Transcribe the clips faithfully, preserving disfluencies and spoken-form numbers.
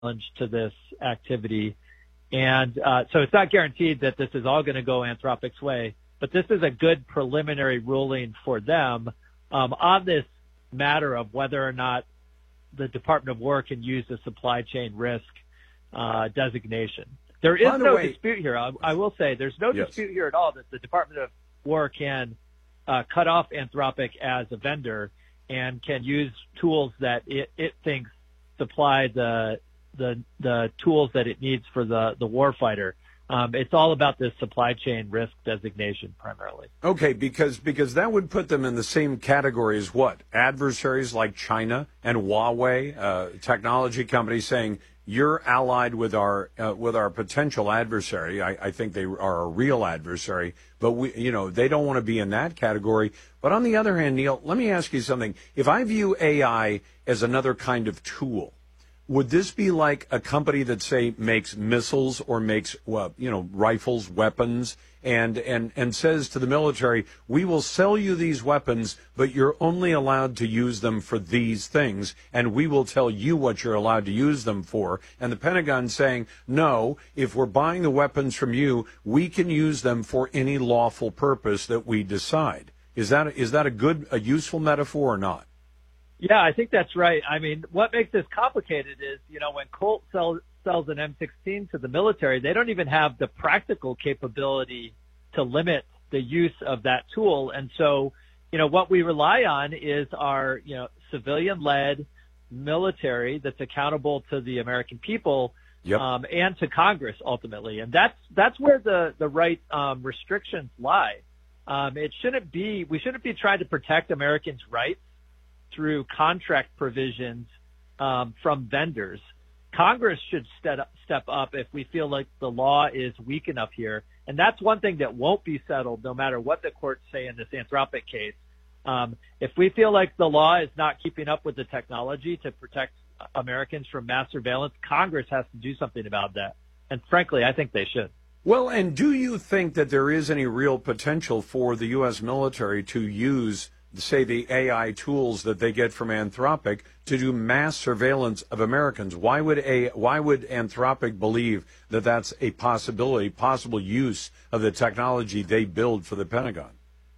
challenge to this activity. And uh, so it's not guaranteed that this is all going to go Anthropic's way, but this is a good preliminary ruling for them um, on this matter of whether or not the Department of War can use the supply chain risk uh, designation. There is no way, dispute here. I, I will say there's no yes. dispute here at all that the Department of War can uh, cut off Anthropic as a vendor and can use tools that it, it thinks supply the the the tools that it needs for the the warfighter. Um, it's all about this supply chain risk designation primarily. Okay, because because that would put them in the same category as what? Adversaries like China and Huawei, uh, technology companies saying you're allied with our uh, with our potential adversary. I, I think they are a real adversary, but we, you know, they don't want to be in that category. But on the other hand, Neil, let me ask you something. If I view A I as another kind of tool, would this be like a company that, say, makes missiles or makes, well, you know, rifles, weapons, and, and, and says to the military, we will sell you these weapons, but you're only allowed to use them for these things, and we will tell you what you're allowed to use them for. And the Pentagon saying, no, if we're buying the weapons from you, we can use them for any lawful purpose that we decide. Is that is that a good, a useful metaphor or not? Yeah, I think that's right. I mean, what makes this complicated is, you know, when Colt sells, sells an M sixteen to the military, they don't even have the practical capability to limit the use of that tool. And so, you know, what we rely on is our, you know, civilian-led military that's accountable to the American people yep. um, and to Congress ultimately. And that's that's where the, the right um, restrictions lie. Um, it shouldn't be, we shouldn't be trying to protect Americans' rights through contract provisions um, from vendors. Congress should step up, step up if we feel like the law is weak enough here. And that's one thing that won't be settled no matter what the courts say in this Anthropic case. Um, if we feel like the law is not keeping up with the technology to protect Americans from mass surveillance, Congress has to do something about that. And frankly, I think they should. Well, and do you think that there is any real potential for the U S military to use, say, the A I tools that they get from Anthropic to do mass surveillance of Americans? Why would a why would Anthropic believe that that's a possibility, possible use of the technology they build for the Pentagon?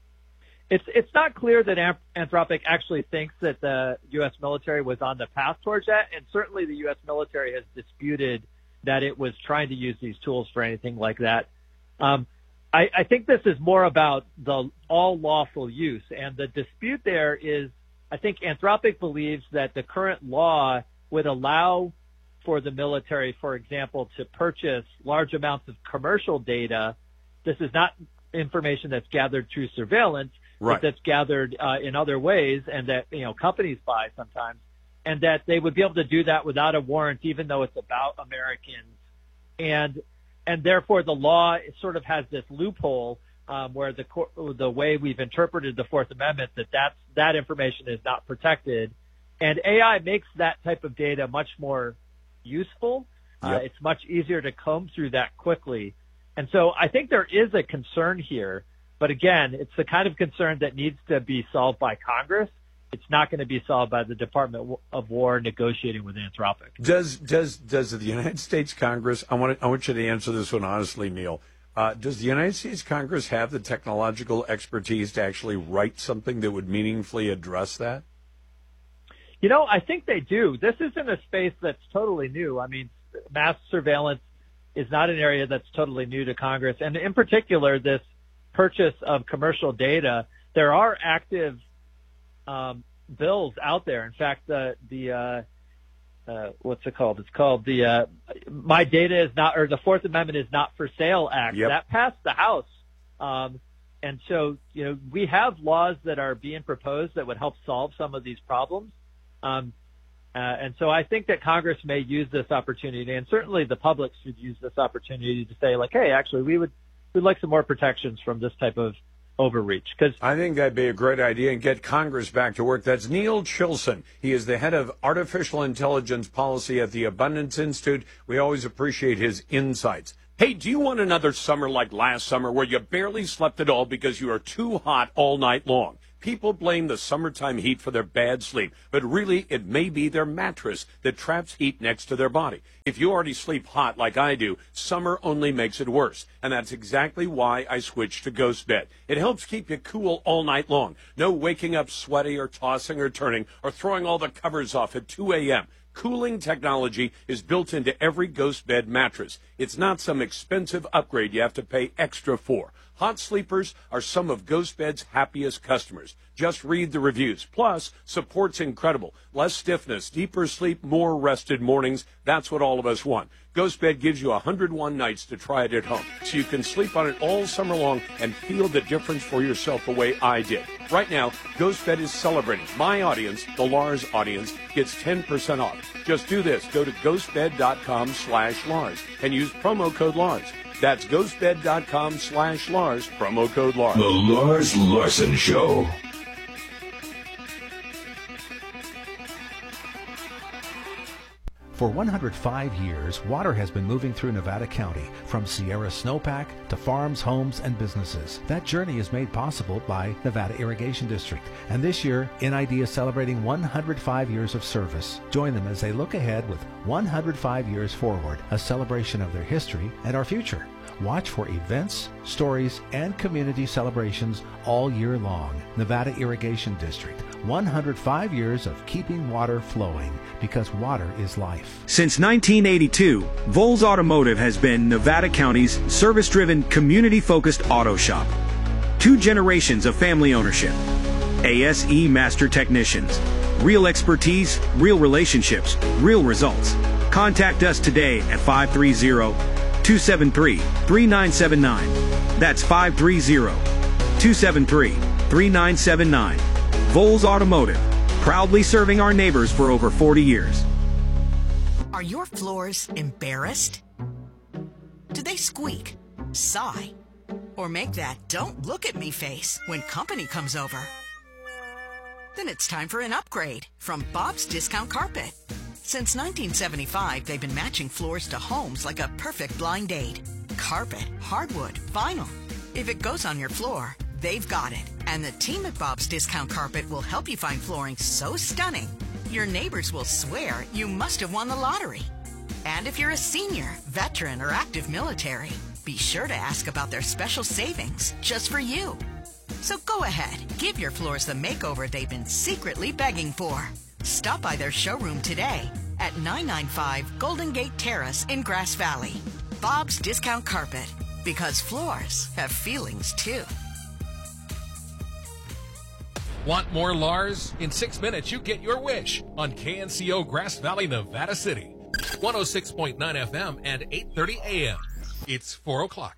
It's it's not clear that Anthropic actually thinks that the U S military was on the path towards that, and certainly the U S military has disputed that it was trying to use these tools for anything like that. Um, I, I think this is more about the all lawful use, and the dispute there is, I think Anthropic believes that the current law would allow for the military, for example, to purchase large amounts of commercial data. This is not information that's gathered through surveillance, right, but that's gathered uh, in other ways, and that, you know, companies buy sometimes, and that they would be able to do that without a warrant, even though it's about Americans. And And therefore, the law sort of has this loophole um, where the the way we've interpreted the Fourth Amendment, that that's, that information is not protected. And A I makes that type of data much more useful. Yep. Uh, it's much easier to comb through that quickly. And so I think there is a concern here. But again, it's the kind of concern that needs to be solved by Congress. It's not going to be solved by the Department of War negotiating with Anthropic. Does does does the United States Congress? I want to, I want you to answer this one honestly, Neil. Uh, does the United States Congress have the technological expertise to actually write something that would meaningfully address that? You know, I think they do. This isn't a space that's totally new. I mean, mass surveillance is not an area that's totally new to Congress, and in particular, this purchase of commercial data. There are active Um, bills out there. In fact, the the uh, uh, what's it called? It's called the uh, My Data is Not, or the Fourth Amendment is Not for Sale Act. Yep. That passed the House, um, and so you know we have laws that are being proposed that would help solve some of these problems. Um, uh, and so I think that Congress may use this opportunity, and certainly the public should use this opportunity to say, like, hey, actually, we would we'd like some more protections from this type of overreach. Because I think that'd be a great idea and get Congress back to work. That's Neil Chilson. He is the head of artificial intelligence policy at the Abundance Institute. We always appreciate his insights. Hey, do you want another summer like last summer where you barely slept at all because you are too hot all night long? People blame the summertime heat for their bad sleep, but really it may be their mattress that traps heat next to their body. If you already sleep hot like I do, summer only makes it worse. And that's exactly why I switched to Ghost Bed. It helps keep you cool all night long. No waking up sweaty or tossing or turning or throwing all the covers off at two a.m. Cooling technology is built into every Ghost Bed mattress. It's not some expensive upgrade you have to pay extra for. Hot sleepers are some of Ghost Bed's happiest customers. Just read the reviews. Plus, support's incredible. Less stiffness, deeper sleep, more rested mornings. That's what all of us want. Ghost Bed gives you one hundred one nights to try it at home, so you can sleep on it all summer long and feel the difference for yourself the way I did. Right now, Ghost Bed is celebrating. My audience, the Lars audience, gets ten percent off. Just do this. Go to ghostbed.com slash Lars and use promo code Lars. That's ghostbed.com slash Lars, promo code Lars. The Lars Larson Show. For one hundred five years, water has been moving through Nevada County, from Sierra Snowpack to farms, homes, and businesses. That journey is made possible by Nevada Irrigation District. And this year, N I D is celebrating one hundred five years of service. Join them as they look ahead with one hundred five years forward, a celebration of their history and our future. Watch for events, stories, and community celebrations all year long. Nevada Irrigation District, one hundred five years of keeping water flowing, because water is life. Since nineteen eighty-two, Vols Automotive has been Nevada County's service-driven, community-focused auto shop. Two generations of family ownership. A S E Master Technicians. Real expertise, real relationships, real results. Contact us today at five three zero, two seven three, three nine seven nine. That's five three zero, two seven three, three nine seven nine. Vols Automotive, proudly serving our neighbors for over forty years. Are your floors embarrassed? Do they squeak, sigh, or make that "don't look at me" face when company comes over? Then it's time for an upgrade from Bob's Discount Carpet. Since nineteen seventy-five, they've been matching floors to homes like a perfect blind date. Carpet, hardwood, vinyl. If it goes on your floor, they've got it. And the team at Bob's Discount Carpet will help you find flooring so stunning, your neighbors will swear you must have won the lottery. And if you're a senior, veteran, or active military, be sure to ask about their special savings just for you. So go ahead, give your floors the makeover they've been secretly begging for. Stop by their showroom today at nine ninety-five Golden Gate Terrace in Grass Valley. Bob's Discount Carpet, because floors have feelings too. Want more Lars? In six minutes, you get your wish on K N C O Grass Valley, Nevada City. one oh six point nine F M and eight thirty A M. It's four o'clock.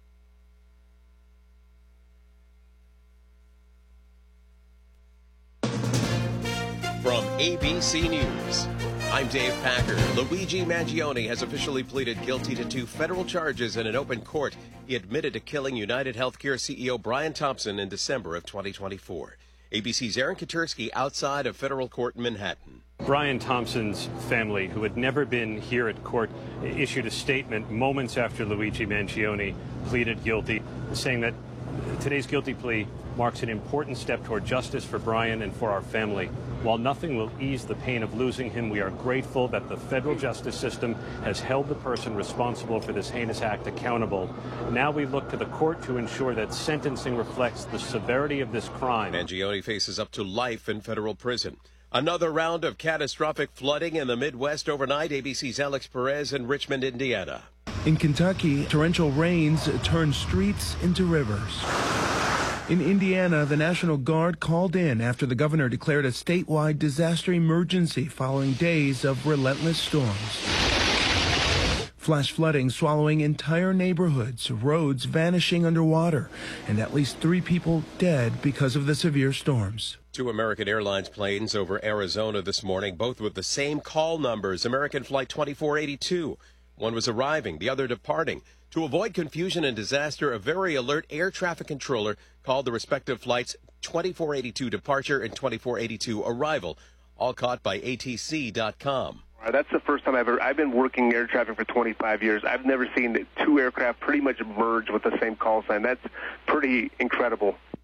From A B C News, I'm Dave Packer. Luigi Mangione has officially pleaded guilty to two federal charges in an open court. He admitted to killing United Healthcare C E O Brian Thompson in December of twenty twenty-four. A B C's Aaron Katersky outside of federal court in Manhattan. Brian Thompson's family, who had never been here at court, issued a statement moments after Luigi Mangione pleaded guilty, saying that today's guilty plea marks an important step toward justice for Brian and for our family. While nothing will ease the pain of losing him, we are grateful that the federal justice system has held the person responsible for this heinous act accountable. Now we look to the court to ensure that sentencing reflects the severity of this crime. Mangione faces up to life in federal prison. Another round of catastrophic flooding in the Midwest overnight. A B C's Alex Perez in Richmond, Indiana. In Kentucky, torrential rains turned streets into rivers. In Indiana, the National Guard called in after the governor declared a statewide disaster emergency following days of relentless storms. Flash flooding swallowing entire neighborhoods, roads vanishing underwater, and at least three people dead because of the severe storms. Two American Airlines planes over Arizona this morning, both with the same call numbers. American Flight twenty-four eighty-two. One was arriving, the other departing. To avoid confusion and disaster, a very alert air traffic controller called the respective flights twenty-four eighty-two departure and twenty-four eighty-two arrival, all caught by A T C dot com. That's the first time I've ever, I've been working air traffic for twenty-five years. I've never seen two aircraft pretty much merge with the same call sign. That's pretty incredible.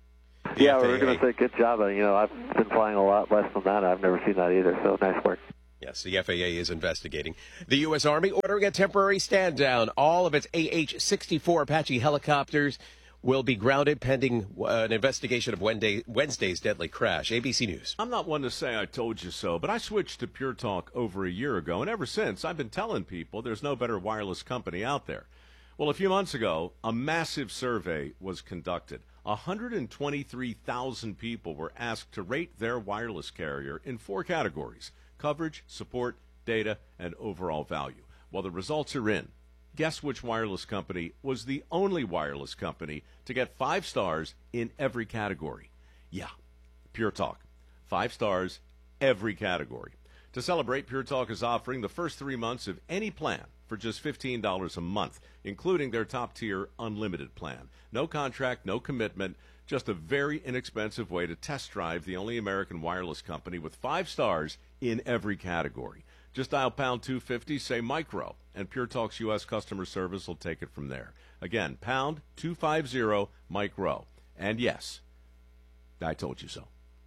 The yeah, F A A. we were going to say good job. You know, I've been flying a lot less than that. I've never seen that either, so nice work. Yes, the F A A is investigating. The U S. Army ordering a temporary stand down. All of its A H sixty-four Apache helicopters will be grounded pending uh, an investigation of Wednesday, Wednesday's deadly crash. A B C News. I'm not one to say I told you so, but I switched to Pure Talk over a year ago, and ever since I've been telling people there's no better wireless company out there. Well, a few months ago, a massive survey was conducted. one hundred twenty-three thousand people were asked to rate their wireless carrier in four categories: coverage, support, data, and overall value. Well, the results are in. Guess which wireless company was the only wireless company to get five stars in every category? Yeah, Pure Talk. Five stars, every category. To celebrate, Pure Talk is offering the first three months of any plan for just fifteen dollars a month, including their top-tier unlimited plan. No contract, no commitment, just a very inexpensive way to test drive the only American wireless company with five stars in every category. Just dial pound two fifty, say micro, and Pure Talk's U S customer service will take it from there. Again, pound two fifty, micro. And yes, I told you so.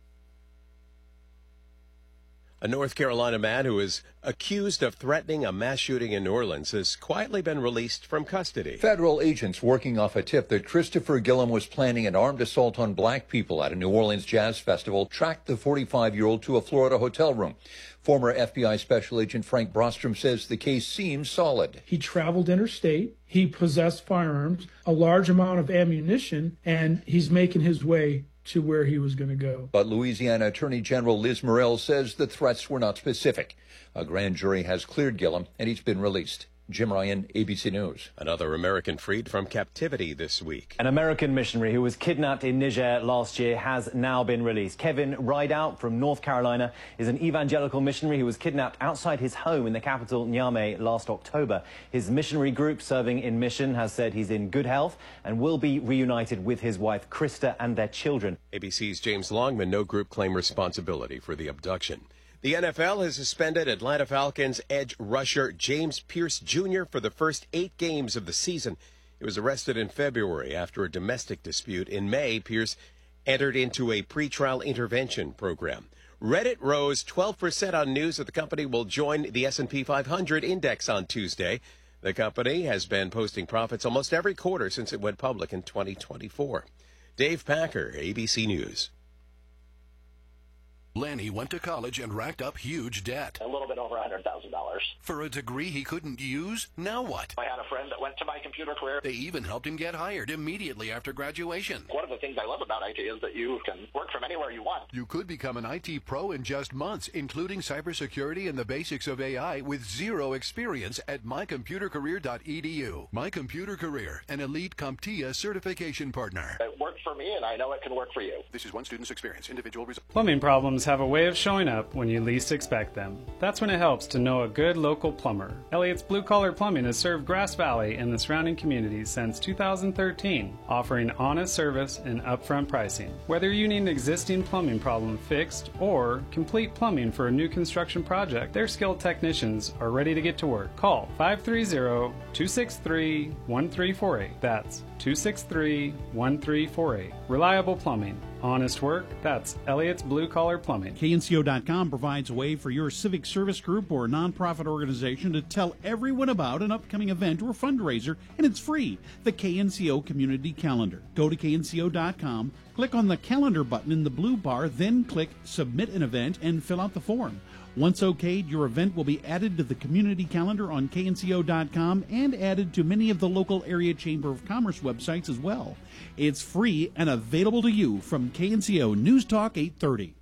A North Carolina man who is accused of threatening a mass shooting in New Orleans has quietly been released from custody. Federal agents working off a tip that Christopher Gillum was planning an armed assault on black people at a New Orleans jazz festival tracked the forty-five-year-old to a Florida hotel room. Former F B I Special Agent Frank Brostrom says the case seems solid. He traveled interstate, he possessed firearms, a large amount of ammunition, and he's making his way to where he was going to go. But Louisiana Attorney General Liz Murrell says the threats were not specific. A grand jury has cleared Gillum, and he's been released. Jim Ryan, A B C News. Another American freed from captivity this week. An American missionary who was kidnapped in Niger last year has now been released. Kevin Rideout from North Carolina is an evangelical missionary who was kidnapped outside his home in the capital, Niamey, last October. His missionary group serving in mission has said he's in good health and will be reunited with his wife, Krista, and their children. A B C's James Longman, no group claim responsibility for the abduction. The N F L has suspended Atlanta Falcons edge rusher James Pierce Junior for the first eight games of the season. He was arrested in February after a domestic dispute. In May, Pierce entered into a pretrial intervention program. Reddit rose twelve percent on news that the company will join the S and P five hundred index on Tuesday. The company has been posting profits almost every quarter since it went public in twenty twenty-four. Dave Packer, A B C News. Lanny went to college and racked up huge debt. A little bit over one hundred thousand dollars. For a degree he couldn't use? Now what? I had a friend that went to My Computer Career. They even helped him get hired immediately after graduation. One of the things I love about I T is that you can work from anywhere you want. You could become an I T pro in just months, including cybersecurity and the basics of A I with zero experience at my computer career dot e d u. My Computer Career, an elite CompTIA certification partner. It worked for me, and I know it can work for you. This is one student's experience. Individual results. Plumbing problems have a way of showing up when you least expect them. That's when it helps to know a good local plumber. Elliott's Blue Collar Plumbing has served Grass Valley and the surrounding communities since two thousand thirteen, offering honest service and upfront pricing. Whether you need an existing plumbing problem fixed or complete plumbing for a new construction project, their skilled technicians are ready to get to work. Call five three zero, two six three, one three four eight. That's two six three, one three four eight. Reliable plumbing. Honest work, that's Elliott's Blue Collar Plumbing. K N C O dot com provides a way for your civic service group or nonprofit organization to tell everyone about an upcoming event or fundraiser, and it's free. The K N C O Community Calendar. Go to K N C O dot com, click on the calendar button in the blue bar, then click Submit an Event and fill out the form. Once okayed, your event will be added to the community calendar on K N C O dot com and added to many of the local area Chamber of Commerce websites as well. It's free and available to you from K N C O News Talk eight thirty.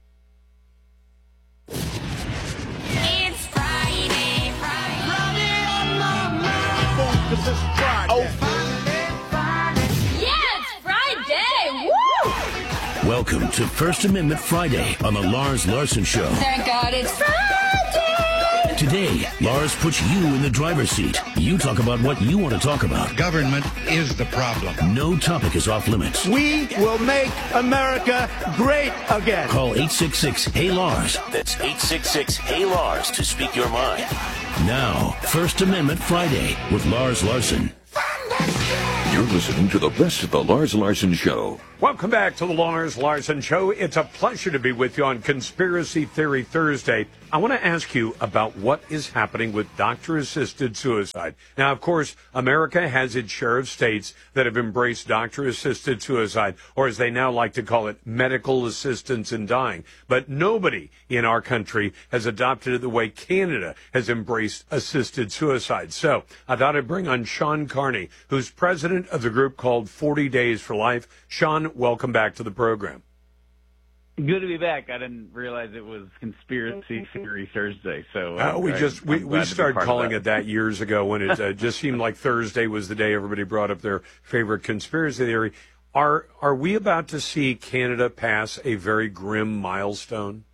It's Friday, Friday, Friday on my mind. Because it's Friday. Oh, Friday, Friday. Yeah, it's Friday. Woo! Welcome to First Amendment Friday on the Lars Larson Show. Thank God it's Friday. Today, Lars puts you in the driver's seat. You talk about what you want to talk about. Government is the problem. No topic is off limits. We will make America great again. Call eight six six, H E Y, Lars. That's eight six six, H E Y, Lars to speak your mind. Now, First Amendment Friday with Lars Larson. You're listening to the best of the Lars Larson Show. Welcome back to the Lars Larson Show. It's a pleasure to be with you on Conspiracy Theory Thursday. I want to ask you about what is happening with doctor-assisted suicide. Now, of course, America has its share of states that have embraced doctor-assisted suicide, or as they now like to call it, medical assistance in dying. But nobody in our country has adopted it the way Canada has embraced assisted suicide. So I thought I'd bring on Sean Carney, who's president of the group called forty days for life. Sean, welcome back to the program. Good to be back. I didn't realize it was Conspiracy Theory Thursday. So uh, we I, just we, we started calling that. it that years ago when it uh, just seemed like Thursday was the day everybody brought up their favorite conspiracy theory. Are are we about to see Canada pass a very grim milestone?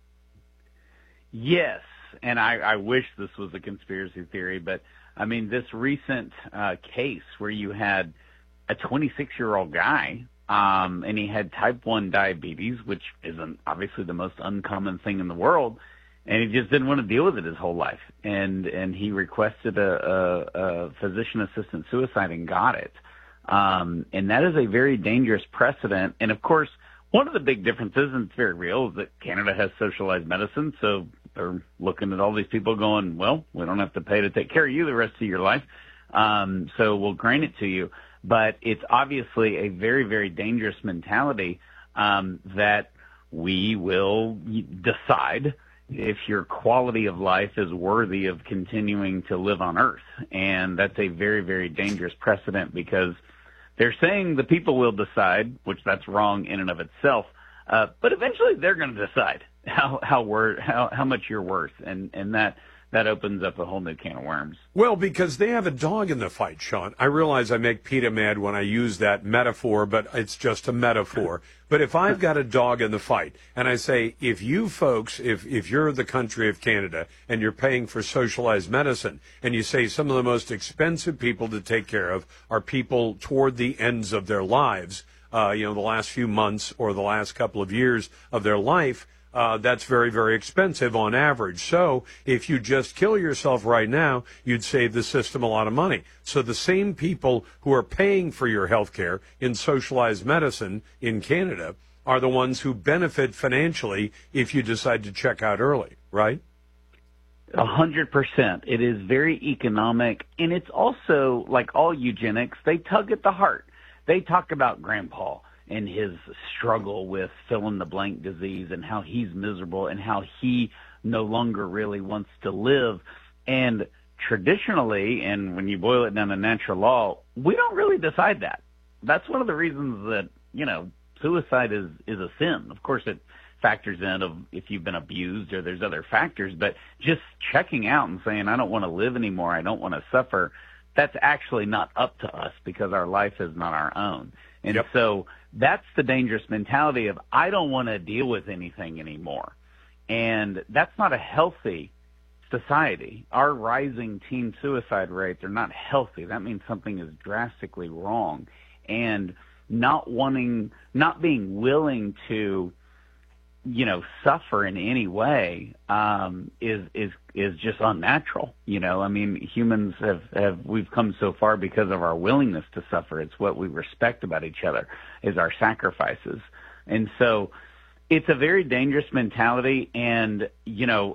Yes, and I, I wish this was a conspiracy theory, but I mean this recent uh, case where you had a twenty-six-year-old guy. Um, and he had type one diabetes, which isn't obviously the most uncommon thing in the world. And he just didn't want to deal with it his whole life. And, and he requested a, a, a physician assistant suicide and got it. Um, and that is a very dangerous precedent. And of course, one of the big differences, and it's very real, is that Canada has socialized medicine. So they're looking at all these people going, well, we don't have to pay to take care of you the rest of your life. Um, so we'll grant it to you. But it's obviously a very, very dangerous mentality um, that we will decide if your quality of life is worthy of continuing to live on Earth. And that's a very, very dangerous precedent because they're saying the people will decide, which that's wrong in and of itself. Uh, but eventually they're going to decide how how, wor- how how much you're worth. And, and that that opens up a whole new can of worms. Well, because they have a dog in the fight, Sean. I realize I make PETA mad when I use that metaphor, but it's just a metaphor. But if I've got a dog in the fight, and I say, if you folks, if, if you're the country of Canada, and you're paying for socialized medicine, and you say some of the most expensive people to take care of are people toward the ends of their lives, uh, you know, the last few months or the last couple of years of their life, Uh, that's very, very expensive on average. So if you just kill yourself right now, you'd save the system a lot of money. So the same people who are paying for your health care in socialized medicine in Canada are the ones who benefit financially if you decide to check out early, right? A hundred percent. It is very economic, and it's also, like all eugenics, they tug at the heart. They talk about Grandpa and his struggle with fill-in-the-blank disease and how he's miserable and how he no longer really wants to live. And traditionally, and when you boil it down to natural law, we don't really decide that. That's one of the reasons that, you know, suicide is, is a sin. Of course, it factors in of if you've been abused or there's other factors, but just checking out and saying, I don't want to live anymore, I don't want to suffer, that's actually not up to us because our life is not our own. And yep. so that's the dangerous mentality of I don't want to deal with anything anymore. And that's not a healthy society. Our rising teen suicide rates are not healthy. That means something is drastically wrong. And not wanting, not being willing to, you know, suffer in any way um, is is is just unnatural. You know, I mean, humans have, have we've come so far because of our willingness to suffer. It's what we respect about each other is our sacrifices, and so it's a very dangerous mentality. And you know,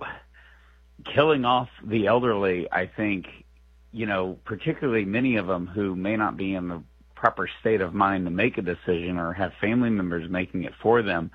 killing off the elderly, I think, you know, particularly many of them who may not be in the proper state of mind to make a decision or have family members making it for them.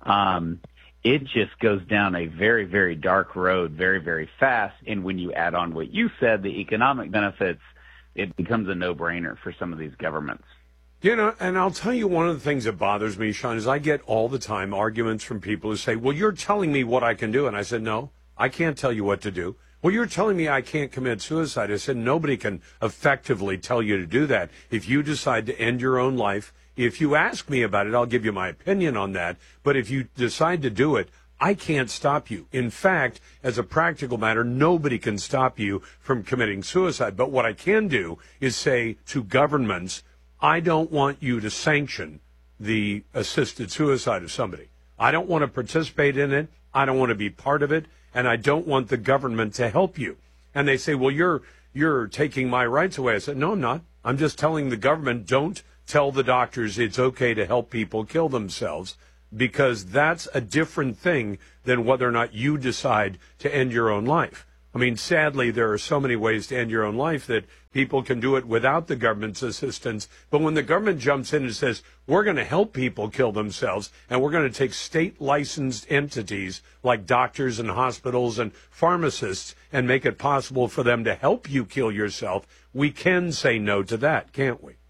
Um, it just goes down a very, very dark road very, very fast. And when you add on what you said, the economic benefits, it becomes a no-brainer for some of these governments. You know, and I'll tell you one of the things that bothers me, Sean, is I get all the time arguments from people who say, well, you're telling me what I can do. And I said, no, I can't tell you what to do. Well, you're telling me I can't commit suicide. I said, nobody can effectively tell you to do that. If you decide to end your own life, if you ask me about it, I'll give you my opinion on that. But if you decide to do it, I can't stop you. In fact, as a practical matter, nobody can stop you from committing suicide. But what I can do is say to governments, I don't want you to sanction the assisted suicide of somebody. I don't want to participate in it. I don't want to be part of it. And I don't want the government to help you. And they say, well, you're you're taking my rights away. I said, no, I'm not. I'm just telling the government, don't tell the doctors it's okay to help people kill themselves, because that's a different thing than whether or not you decide to end your own life. I mean, sadly, there are so many ways to end your own life that people can do it without the government's assistance. But when the government jumps in and says, we're going to help people kill themselves, and we're going to take state-licensed entities like doctors and hospitals and pharmacists and make it possible for them to help you kill yourself, we can say no to that, can't we?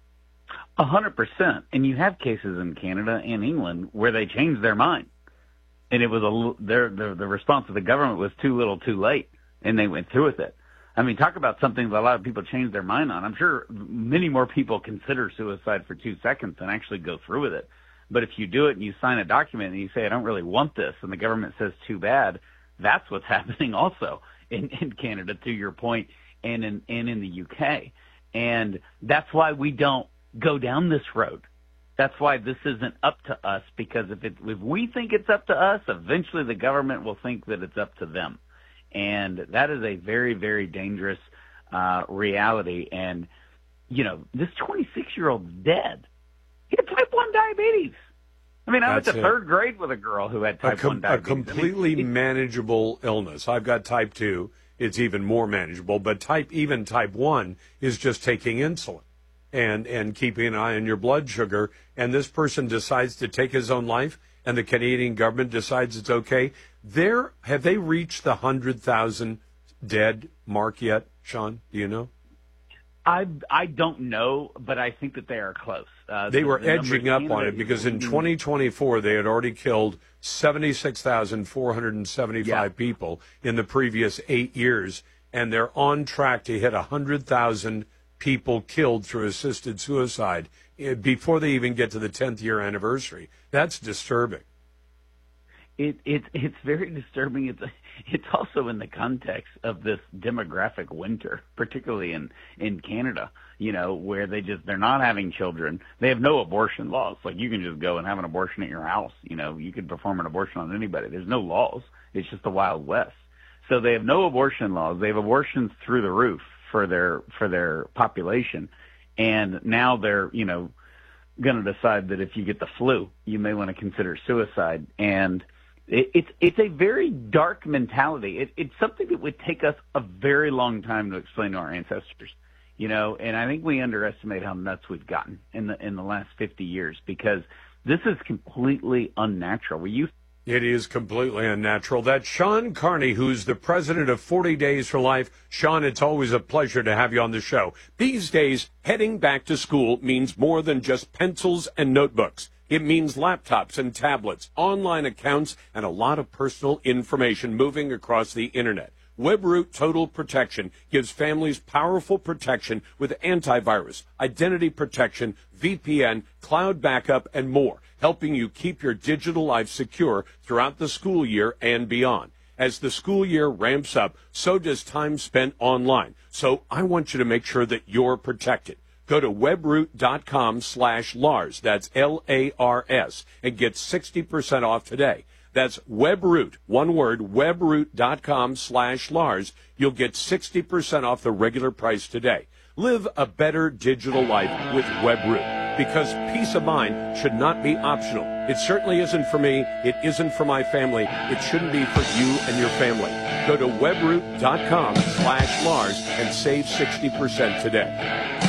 A hundred percent. And you have cases in Canada and England where they changed their mind. And it was a, their, their, the response of the government was too little too late, and they went through with it. I mean, talk about something that a lot of people change their mind on. I'm sure many more people consider suicide for two seconds than actually go through with it. But if you do it and you sign a document and you say, I don't really want this, and the government says too bad, that's what's happening also in, in Canada, to your point, and in, and in the U K. And that's why we don't go down this road. That's why this isn't up to us, because if it, if we think it's up to us, eventually the government will think that it's up to them. And that is a very, very dangerous uh, reality. And, you know, this twenty-six-year-old's dead. He had type one diabetes. I mean, I went That's to it. third grade with a girl who had type a, com- one diabetes. a completely I mean, it, manageable illness. I've got type two. It's even more manageable. But type even type one is just taking insulin and, and keeping an eye on your blood sugar. And this person decides to take his own life, and the Canadian government decides it's okay. There, have they reached the one hundred thousand dead mark yet, Sean? Do you know? I I don't know, but I think that they are close. Uh, They the, were the edging up on Canada it because in is- twenty twenty-four they had already killed seventy-six thousand four hundred seventy-five Yeah. people in the previous eight years, and they're on track to hit one hundred thousand people killed through assisted suicide eh, before they even get to the tenth year anniversary. That's disturbing. It, it, it's very disturbing. It's, it's also in the context of this demographic winter, particularly in, in Canada, you know, where they just, they're not having children. They have no abortion laws. Like, you can just go and have an abortion at your house. You know, you can perform an abortion on anybody. There's no laws. It's just the Wild West. So they have no abortion laws. They have abortions through the roof for their, for their population. And now they're, you know, going to decide that if you get the flu, you may want to consider suicide. And It, it's it's a very dark mentality. It, it's something that would take us a very long time to explain to our ancestors, you know. And I think we underestimate how nuts we've gotten in the in the last fifty years, because this is completely unnatural. We used It is completely unnatural. That's Sean Carney, who's the president of forty Days for Life. Sean, it's always a pleasure to have you on the show. These days, heading back to school means more than just pencils and notebooks. It means laptops and tablets, online accounts, and a lot of personal information moving across the internet. WebRoot Total Protection gives families powerful protection with antivirus, identity protection, V P N, cloud backup, and more, helping you keep your digital life secure throughout the school year and beyond. As the school year ramps up, so does time spent online. So I want you to make sure that you're protected. Go to webroot.com slash Lars, that's L A R S, and get sixty percent off today. That's Webroot, one word, webroot.com slash Lars. You'll get sixty percent off the regular price today. Live a better digital life with Webroot, because peace of mind should not be optional. It certainly isn't for me. It isn't for my family. It shouldn't be for you and your family. Go to webroot.com slash Lars and save sixty percent today.